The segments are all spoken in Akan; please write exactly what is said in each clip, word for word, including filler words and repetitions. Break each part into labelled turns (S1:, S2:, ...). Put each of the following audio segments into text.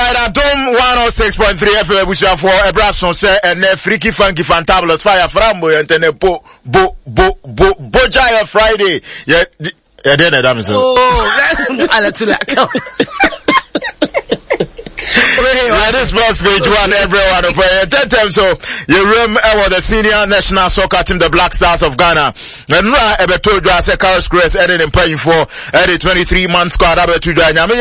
S1: Alright, Adom one oh six point three F M Busha for Ebrason say and freaky funky fantabulous fire frambo and then bo bo bo bo Bojaya Friday. Yeah, yeah, then that is
S2: oh, I let to that.
S1: Yeah, this was page one, everyone. Ten times so you room our the senior national soccer team, the Black Stars of Ghana. And right, I told you I said Carlos Cruz ended in playing for the twenty-three month squad. I told you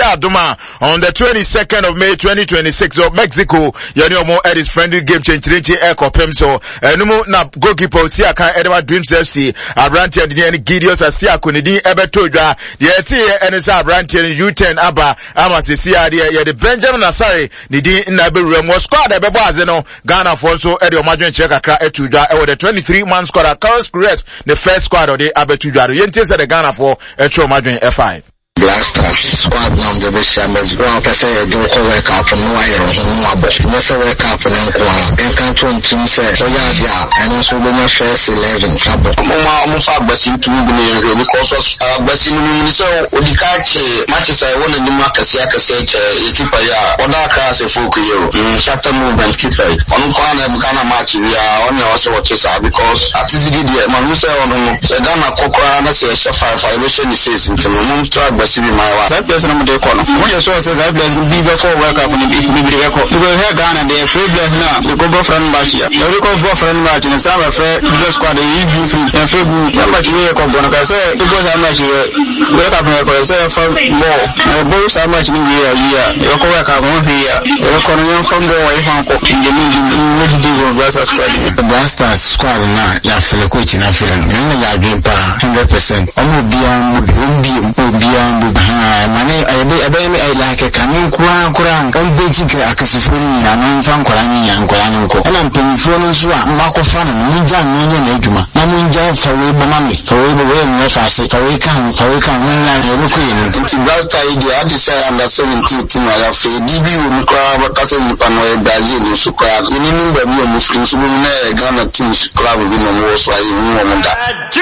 S1: on the twenty-second of May twenty twenty-six of Mexico. You know more Eddie's friendly game change Echo Copem so and no more na goalkeeper Siaka Edward Dreams F C. Abranti and the Gideons as Siaka Nidi ever told you the T and it's Abranti U ten Abba Amasi Sia the Benjamin Asari. Nidi Nabi Remo squad a bebo no Ghana for so Eddie Omajo check akra etuja e the twenty-three man squad a Carlos Cruz the first squad of the abetuja yente say the Ghana for Etro Omajo F five.
S3: Black Stars squad nam de Beshames ground pese e do ko work up no ayro ho abo no se work up no nko en kan to ntim se so ya dia en so be na first eleven abo mo ma mo fa gbasi ntum bi ne because of gbasi ni ni so odika che matches I won ni makasi akase che ekipa ya oda ka se folk yo shafter movement keeper on ko na bu kana match ya on ya so watches because atizigi dia man say on se Ghana kokora na se five five ni six ntim mo try see my wife. That person I'm the corner. When you saw says I bless be before work up in the be be record. You go here Ghana they free bless now. You go boyfriend match here. You go boyfriend match in some affair just squad the you free and free good. Some match we go gonna say you go that match work up record say for more. And both some match in here here. You go work up on here. You go on from the way from in the middle do versus squad. The Blasters squad now ya feel coach na feel. Me ya game pa one hundred percent. Omo bia mo bia mane ebe ebe I like kanin kuran kuran kan beji ka akasifoni na nan fan kurani ya kurani ko ana mpinifoni so a mbako fan ni jan no nya na adwuma na mun jan fawe ba mame fawe ba we no fase fawe kan fawe kan nan na no ko yin nti blaster idea ati say under seventeen team ala fe dibi wo kwa ba kase ni pano e Brazil ni so kwa ni ni ba bi o muslim so na Ghana team club bi no wo so ayi ni wo da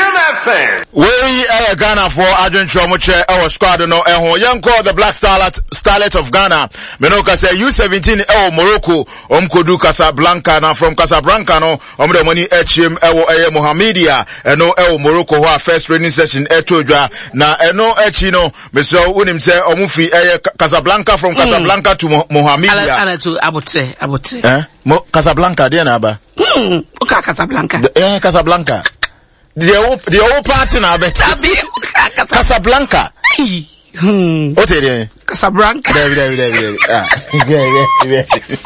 S1: we are Ghana for Adrian Chomoche our squad no ehon yanko the Black Starlet Starlet of Ghana menoka say U seventeen e Morocco omkodu Casablanca na from Casablanca no omde money him e eye Mohamedia eno e Morocco ho first training session etodwa na eno echi no meso unim say omufi eye Casablanca from Casablanca mm. to Mohamedia
S2: ala to abotre abotre
S1: eh Mo, Casablanca dia na ba
S2: mm oka Casablanca
S1: eh Casablanca the old the old party na be Casablanca Hmm. What is it?
S2: Casablanca.
S1: David, David, David. Ah. Yeah,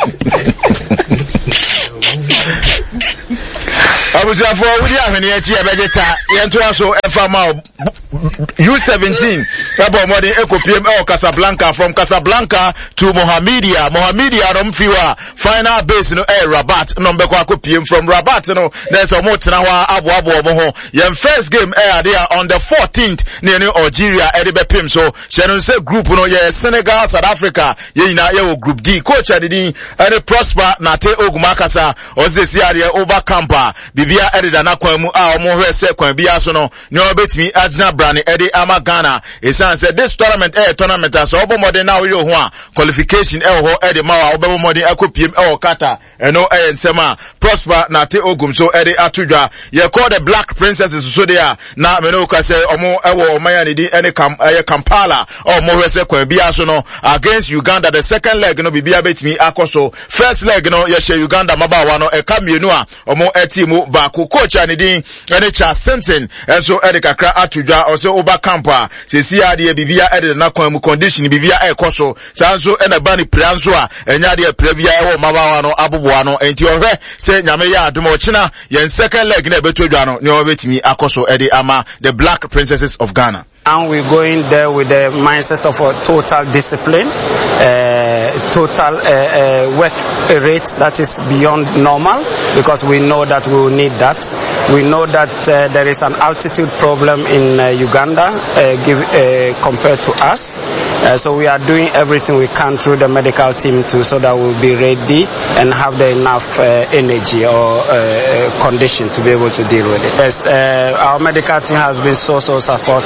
S1: I was there for we have any here vegeta. Yentu also Efama U seventeen. Abo mo de Eco P M L Casablanca from Casablanca to Mohamedia. Mohamedia rom fiwa final base no eh Rabat number kwa ko P M from Rabat no. There's a mo tena wa abo abo mo ho. Yen first game eh there on the fourteenth near Algeria e be pim so Shannon say group no ye Senegal, South Africa, ye na ye group D. Coach Adidi, any prosper na te ogumakasa, ozesi area over camper, bibia edida na kwemu a omo hwese kwan bia so no, ne obetimi adna brane edi ama Ghana. Esan say this tournament eh tournament as obo modern now yo ho a qualification eh ho edi mawa obo modern akopiem eh kata eno eh nsema prosper na te ogum so edi atudwa ye call the Black Princesses so there na me no ka say omo ewo omaya ne di any camp eh Kampala or more kwan bia so no against Uganda. The second leg no bibia betimi akoso first leg no ye share Uganda mabawa no e kamienu a omo etimu ba ko coach ani din ene Charles Simpson enso ede kakra atudwa o se oba campa se si ade bibia ede na kwan mu condition bibia e koso sanso ena bani pranso a enya de previa e wo mabawa no aboboa no enti ohwe se nyame ya adomo china ye second leg na betodwa no ne obetimi akoso ede ama the Black Princesses of Ghana.
S4: And we're going there with the mindset of a total discipline, uh, total uh, uh, work rate that is beyond normal, because we know that we will need that. We know that uh, there is an altitude problem in uh, Uganda uh, give, uh, compared to us. Uh, so we are doing everything we can through the medical team too, so that we'll be ready and have the enough uh, energy or uh, condition to be able to deal with it. Yes, uh, our medical team has been so, so supportive, very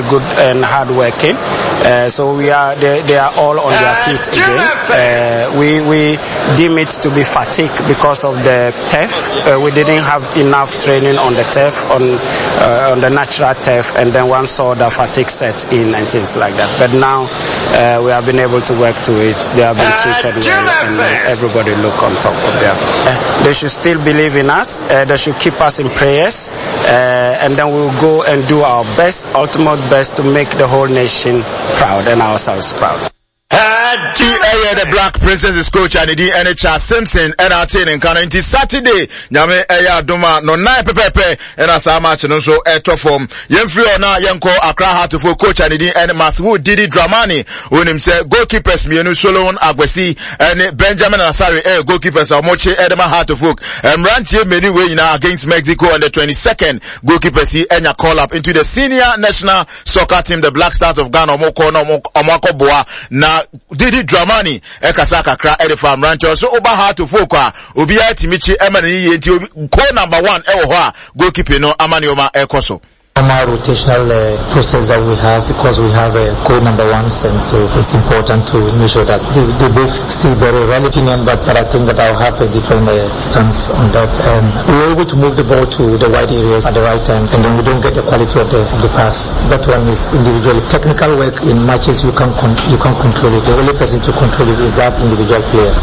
S4: very good and hardworking. Uh, so we are they, they are all on their feet again. Uh, we we deem it to be fatigue because of the turf. Uh, we didn't have enough training on the turf, on uh, on the natural turf, and then one saw the fatigue set in and things like that. But now uh, we have been able to work to it. They have been treated well, and uh, everybody look on top of them. Uh, they should still believe in us. Uh, they should keep us in prayers, uh, and then we will go and do our best, ultimate best, to make the whole nation proud and ourselves proud.
S1: G A the Black Princesses coach and the N H R Simpson and our team in Canada Saturday. Nyame Eya Duma no nine pepepe and as a match no so eto form. Yemfri ona yenko Accra Heart of coach and the N Maswu Didi Dramani. Unim say goalkeepers Mienu Solomon Agwesi and Benjamin Asari eh goalkeepers Omoche Edema Heart of Oak. And Rantie many way now against Mexico on the twenty-second. Goalkeepers he enya call up into the senior national soccer team, the Black Stars of Ghana. Omoko no Omako Boa na Didi Dramani ekasa kakra edefam rancho so oba Heart of Oak a obi atimichi emani yenti ko number one ewo ho a goalkeeper no amanioma ekoso.
S5: Normal rotational uh, process that we have, because we have a uh, code number one, and so it's important to make sure that they, they both still very relevant, but, but I think that I'll have a different uh, stance on that. Um, we were able to move the ball to the wide areas at the right time, and then we don't get the quality of the, of the pass. That one is individual. Technical work in matches, you can con- you can control it. The only person to control it is that individual player.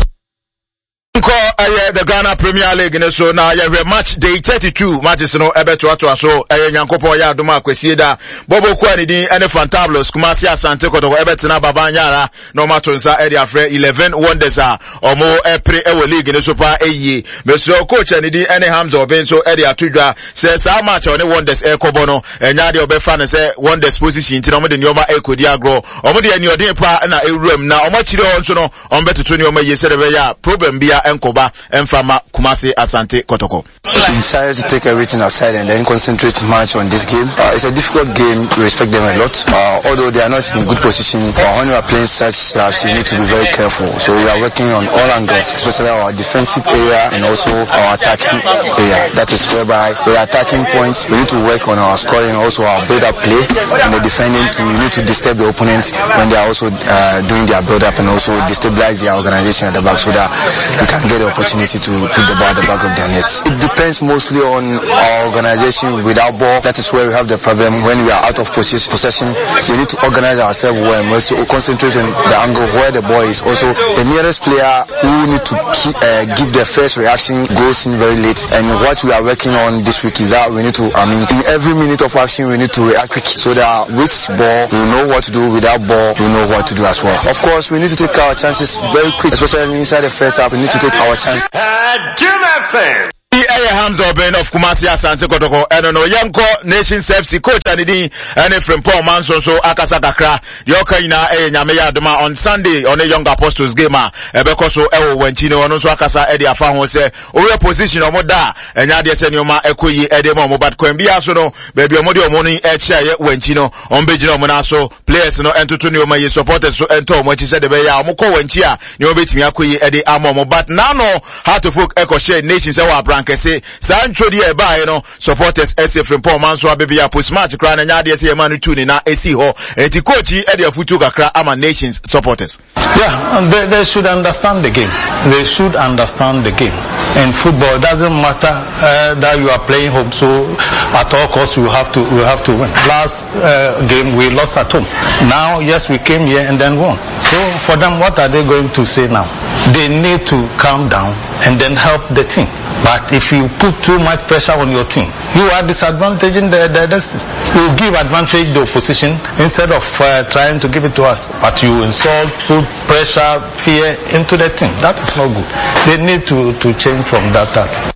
S1: The Ghana Premier League in so now you have match day thirty-two matches no ebe to ato so eh Nyankopon ya adoma akwesi da Bobo Kwani din ene Fantabulous Kumasi Asante Kotoko ebe tena babanyara no matonsa e dia frɛ eleven wonders a omo epre e league ne so pa eyi mesro coach ani din ene Hamza Obenso e dia tudwa se sa match one wonders e kobo no enya de obefa ne se wonders position ti no mo de nyoma e kodi agro omo de ani odin pa na ewuram na omo chire on so no on betuto nyoma yese de be ya problem bia enkoba Enfama Kumasi Asante Kotoko.
S6: We decided to take everything aside and then concentrate much on this game. Uh, it's a difficult game. We respect them a lot. Uh, although they are not in good position, uh, when we are playing such slaps, you need to be very careful. So we are working on all angles, especially our defensive area and also our attacking area. That is whereby with attacking points, we need to work on our scoring, also our build-up play, and the defending too. We need to disturb the opponent when they are also uh, doing their build-up and also destabilize their organization at the back so that we can get the opportunity to put the ball at the back of their nets. It depends mostly on our organization without ball. That is where we have the problem when we are out of possession. So we need to organize ourselves well and also concentrate on the angle where the ball is. Also, the nearest player who need to keep, uh, give the first reaction goes in very late. And what we are working on this week is that we need to, I mean, in every minute of action, we need to react quick so that with ball, we know what to do. Without ball, we know what to do as well. Of course, we need to take our chances very quick, especially inside the first half. We need to take our chances.
S1: Jim F M. Eye Hamza Oben of Kumasi Asante Kotoko eno no yanko Nations F C coach and di ene from Paul Manson so akasa kakra yoka ina eye nyame ya adoma on Sunday on a Young Apostles game a ebeko so ewo wanchi ne ono so akasa e de afa ho se owe position omo da enya de se nyoma ekoyi e de mo but kwambia so no baby omo de omo ni e chia ye wanchi no on bejina omo na so players no entoto ne omo ye supporters so ento omo chi se de be ya omo ko wanchi a ne obetimi akoyi e de amo omo but now no Heart of Oak eko share Nations e wa brank say Sancho di eba you know supporters S F from Paul Manso abebi a post match kra na nya de say manu tu ni na esi ho enti coach e de afutu kakra ama Nations supporters.
S7: Yeah, they, they should understand the game. They should understand the game. In football, it doesn't matter uh, that you are playing home, so at all costs you have to you have to win. Last uh, game we lost at home. Now, yes, we came here and then won. So for them, what are they going to say now? They need to calm down and then help the team. But if you put too much pressure on your team, you are disadvantaging the, the, the you give advantage to the opposition instead of uh, trying to give it to us. But you insult, put pressure, fear into the team. That is not good. They need to, to change from that. that.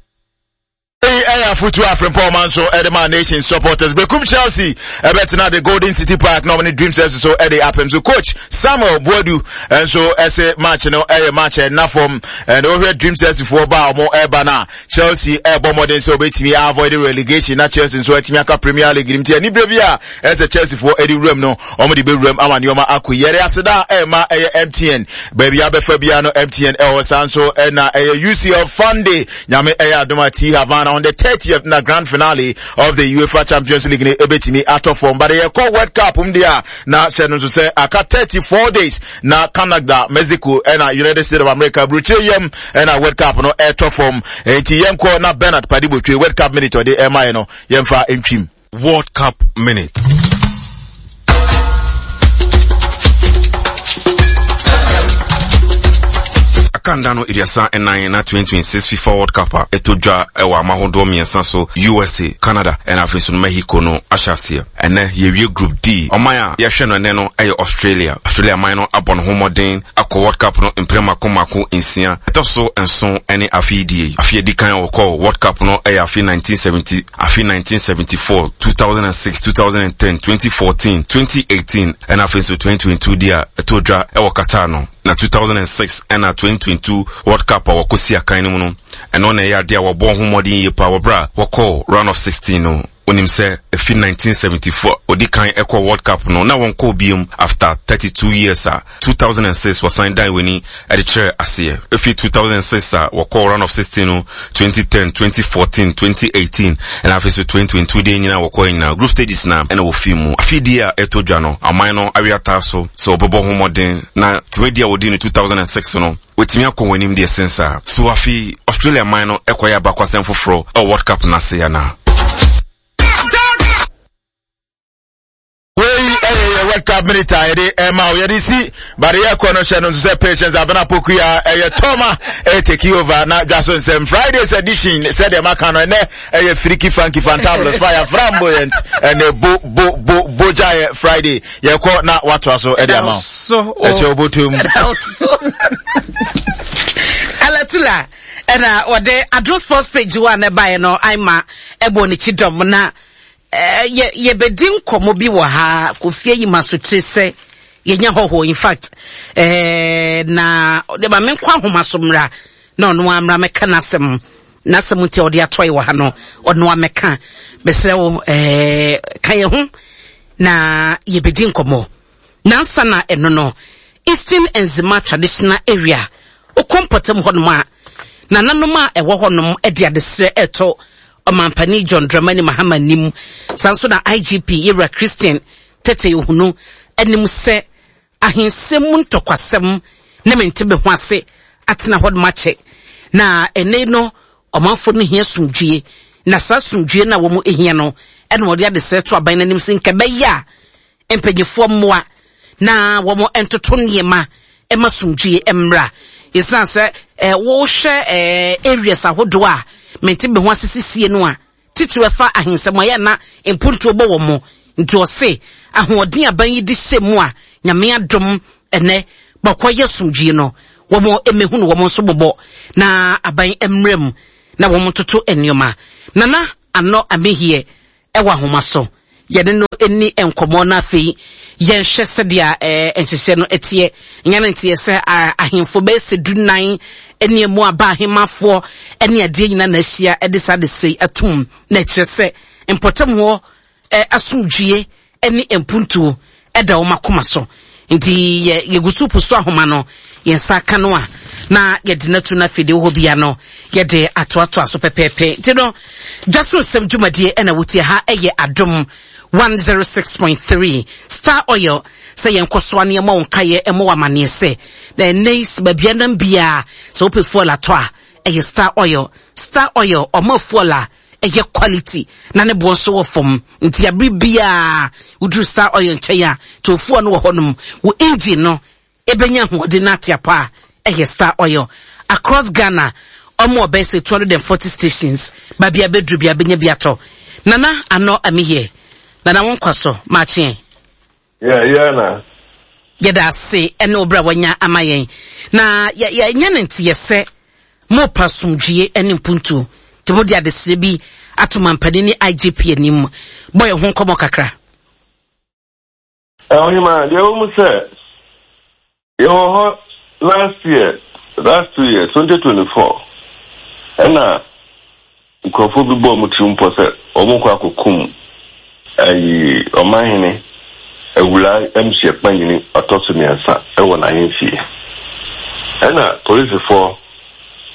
S1: Aya futu Afrin Paul Manso Edema Nation supporters Bekum Chelsea ebetina the Golden City Park normally Dreams F C so Eddie Apem so coach Samuel Boadu and so ese match no eh match na from and over Dreams F C for ba mo eba na Chelsea e bo modern so betimi avoid relegation na Chelsea so etimi aka Premier League nim tie ni brevia ese Chelsea for Eddie room no omo de be room amani oma akuyere aseda e ma eh M T N baby abefa bia no M T N e o sanso e na eh U C L Funday nyame eh adoma T Havana on the thirtieth thirtieth na grand finale of the UEFA Champions League ne ebetimi out of form, but they call World Cup um dia na say no say aka thirty-four days na Canada, Mexico and United States of America Britain and a World Cup no out of form. Enti yenko na Bernard Padibo twe World Cup minute or the M I no yemfa entwim
S8: World Cup minute. Kandano Iriasa and nine na twenty twenty-six FIFA World Cup etodwa ewa mahodo miensa so U S A, Canada and African Mexico no ashasia. And then ye group D. Omaya yahwe no ne no eye Australia. Australia man no abon homodin akọ World Cup no imprema komako insia. Etoso enso ene afidie. Afidi kan okọ World Cup no eye afi nineteen seventy, afi nineteen seventy-four, two thousand six, two thousand ten, twenty fourteen, twenty eighteen and afi so twenty twenty-two dia etodwa ewa Qatar no. Na two thousand six and na twenty twenty-two World Cup wa kosi akan mu no eno na ya dia wo bon homodin ye pa wo bra wo call round of sixteen no onim say efi nineteen seventy-four odi kan ekọ World Cup no na won call biom after thirty-two years ah two thousand six was signed down weni at the chair asie efi two thousand six ah wo call round of sixteen no twenty ten, twenty fourteen, twenty eighteen and after so twenty twenty-two dey nyina wo call nyina group stages na and wo film afidia etodwa no aman no awiata so so obobo homodin na twenty wodi no two thousand six no wetimi akọ wanim de sensa so afi Australia man no ekoya bakwasem foforo o World Cup na se ya na
S1: World Cup minute ayede ema oyedi si but ye kono hye no say patience abena pokuya eye Toma e take over na Jason Sem Friday's edition said the makano ne eye freaky funky fantabulous fire flamboyant and bo bo bo boja Friday ye ko na watu aso e de ama
S2: so
S1: ese obotum
S2: alatula era ode Adro Sports page one buy no ima ebo ni chidom na Uh, ye ye bedin komo bi wo ha Kofie yi masotre se ye nya hoho in fact eh na de ba men kwa homasomra na ono amra meka nasem nasem nti ode atoy wo ha no ono ameka besre wo eh kan ye hu na ye bedin komo nansa na eno no Eastern Enzima traditional area o kompotem hono ma na nanoma e wo honom e dia de sre eto Omampani John Dramani Mahama nim sanso na I G P Ira Christian tete yohunu enim se ahensem ntokwasem ne mentebe ho ase atena hod mache na ene no omanfo no hia sumdue na sasumdue na wo mu ehia no ene wo de ade se to aban nanim sin kebe ya empanyefo mmoa na wo mo entoto niema ema sumdue emra isan se eh wo hwe eh areas ahodo a mentibe ho asisisie no a titire fa ahensem ya na empuntu obo wo mo nti o se ahoden aban yi di semu a nyame adom ene bakoye sumdue no wo mo emehunu wo mo so bobo na aban emrem na wo mo toto enioma nana ano amehie ewa homaso yede no eni enkomo na afei yen hwe se dia eh enhyehyɛ no etie nyane ntie se ahemfo be se dunan eni emu aba ahemafo eni ade nyina na ahia ede sa de sei atum na kyerɛ se importam ho eh asumdue eni empuntu eda wo makoma so nti ye yegusu puso ahoma no yen saka no a na yede natu na fide ho bia no yede atoato aso pepepe nti no Jason Sem Dwumadie ena wotie ha eye adom one oh six point three Star Oil say yen kosoa ne ma wonkaye emo wamane se the nice babianam bia so pe fola to a eye Star Oil Star Oil omo fola eye quality na ne bo so wo fom nti abri bia udru Star Oil ncheya to fo no wo honum wo engine no ebenya hode na tiapa eye Star Oil across Ghana omo obese two hundred forty stations babia bedru bia benya biato nana ano amihe Nana won kwaso machi
S9: yeah yeah na
S2: yeda se ene obra wanya amayen na ya ya nya nti yese mo pasumdue ene mpuntu timodi adesire bi atomampani ni I G P anim boy ho komo kakra
S9: eh onima de o mu se yo last year last two years twenty twenty-four ena nkofo bi bo mu trimpo se o mu kwa kokum ayi omahene ewula emsie panyini atoso miensa ewo na yenfie ena police for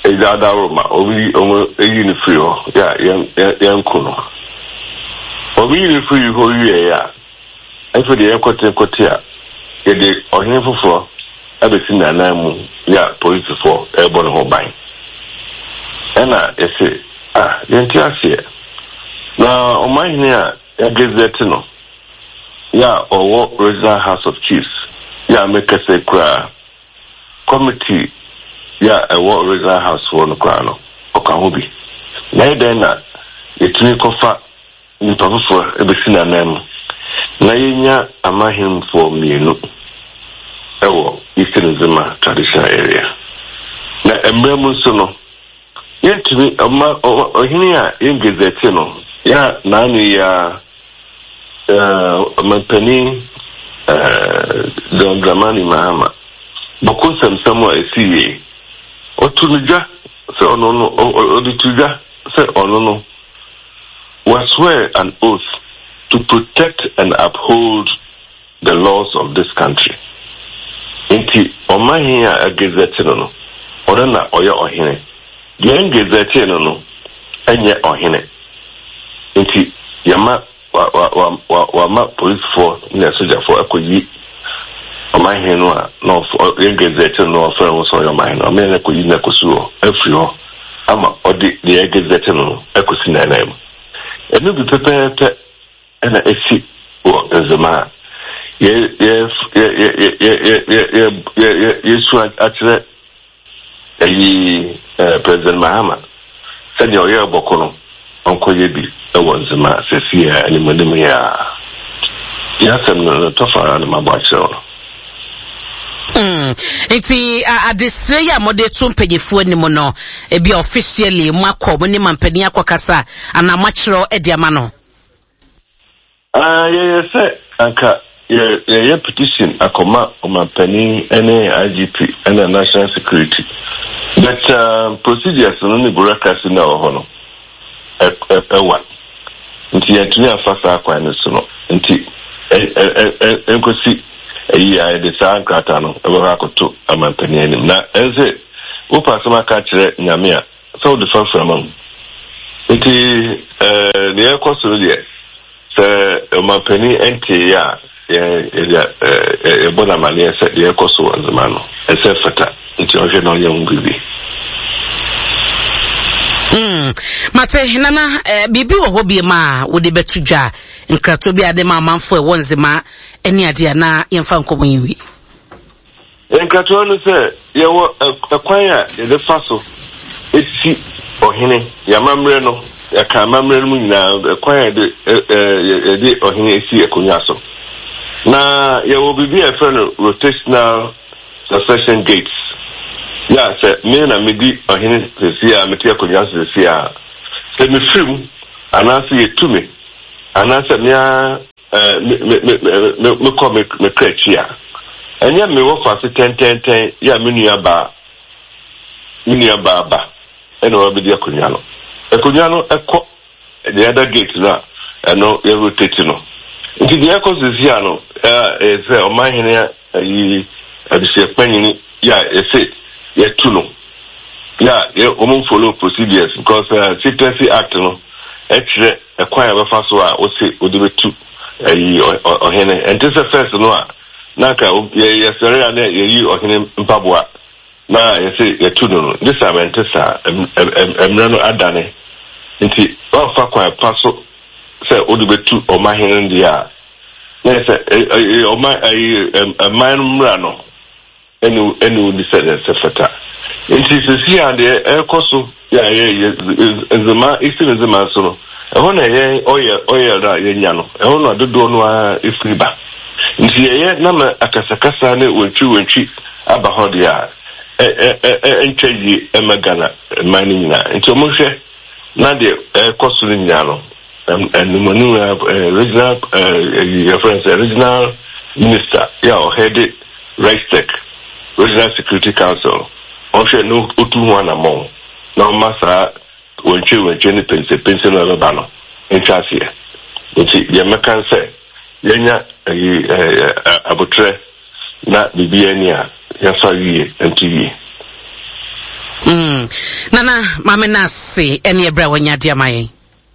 S9: Ejada Roma, obi omo eyi ni free ho. Ya yan yan kuno. Obi ni free ho ye ya. Efo de ekote ekote a. Ye de ohene foforo abesi na na mu ya police for ebo no ban. Ena ese ah yenti ase. Na omahene a ya gazette no. Ya owo Regional House of Chiefs. Ya make say kra committee ya ewo Regional House for no kra no. Oka ho bi. Na den na yetuni kofa nipafofo ebesi na na mu. Na yenya amahim for mienu. Ewo Eastern Zima traditional area. Na embremu nso no yentumi ama ohini a yengezete no ya nani ya eh mampani eh Don Dramani Mahama boko samsamo esiye otunuja se ono no odituja se ono no was swear an oath to protect and uphold the laws of this country. Inti omahia agazette no ono na oya ohene the engagete no no enye ohene inti yama wa wa wa wa ma police for na soldier for akoyi omahene no a no engagete no for no so omahene o me na koyi na kosuo afri ho ama odi the engagete no akosi na na em enu bi pepepe na esi o nzema ye ye ye ye ye ye ye ye su atire ayi President Mahama said your year bokono onko yebi e wonzima sesia ani monim ya yasem no tofa na mabachero
S2: mm iti adesre ya mode to mpanyefo anim no e bi officially makọ mo ni mampani akọkasa ana machero e dia ma no
S9: ah ye ye se anka ye ye petition akoma mampani ene I G P ene national security. But uh, procedures no ni bureaucracy na ohono e e one nti yetuni afasa akwan no so no nti e e enkosi eyi ai de san krata no e ba akoto amampani anim na ense wo pasama ka kire nyame a so the first from nti eh ne ekoso de se amampani enti ya ye e bona mane se de ekoso anzama no e se fata nti oje no ye ngbibi
S2: mm mate nana eh, bibi wo hobi ma wo de betudwa nkrato bi ade ma manfo e wonzema eni ade na yemfa nkomo yiwi
S9: nkrato no se ye wo akwan a ye de faso esi ohene ya mamre no ya ka mamre no nyina akwan a de ye de ohene esi akonya so na ye wo bibi e fe no rotational succession gates. Yeah, say me na me di ohene sesia meti akonya sesia se me film anase ye tumi anase me eh me me me me ko me me krechia enya me wo fase ten ten ten ya me nua ba me nua ba ba eno wa be di akonya no akonya no ekọ the other gate na eno ye rotate no nti di ekọ sesia no eh say o mahene ayi abise panyin ya ese ye tuno ya ye omo follow procedures because uh, secrecy act no etre ekwan ya fa so a o se odebetu ayi ohene and this first no a na ka ye ye sere ya na ye yi ohene mpaboa na ye se ye tuno no this time ntesa emre no adane nti o fa kwan fa so se odebetu o mahene ndia na se o ma ayi man mra no enu enu decided sefata nti sisi ande e koso ya ye zema isi zema so no e ho na ye oye oye da ye nya no e ho na dodo no a ifriba nti ye na ma akasakasa ne wentwi wentwi aba ho dia e e e ntwaji e magana mani nyina nti mo hwe na de e koso ni nya no and monu regional reference regional minister ya o head Reichstag Regional Security Council. Oshe no utu wana mo. Na masa wenche wenche ni pense pense no bano. Enchasi. Nti ye mekan se yenya abutre na bibia ni a ya fa wie nti wie.
S2: Mm. Nana, mama na say any ebra when ya dear my.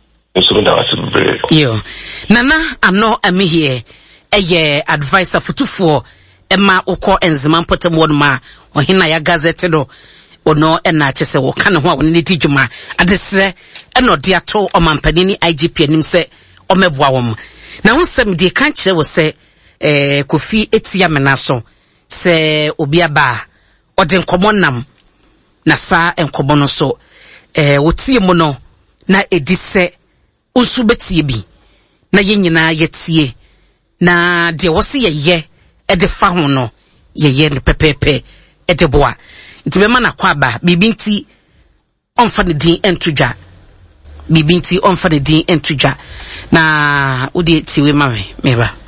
S2: Yo. Nana, I'm not a me here. A ye advisor for two four. Emma oko enziman potem won ma. Or hina ya gazette do. Or no, and na chese wo kana ho won ni tijuma. Adesre, and no dia to o mampanini I G P nim se o meboa wom. Na won sem de kan kire wo se eh Kofi etia menaso se obi aba o de nkomo nam na sa enkomo no so eh wotie mu no na edise unsu betie bi na yenyina yetie na de wo se yeye e de fa ho no yeye ne pepepe e de boa nti be ma na kwa aba bibinti onfa ne din entudwa bibinti onfa ne din entudwa na odi tiwe mawe meba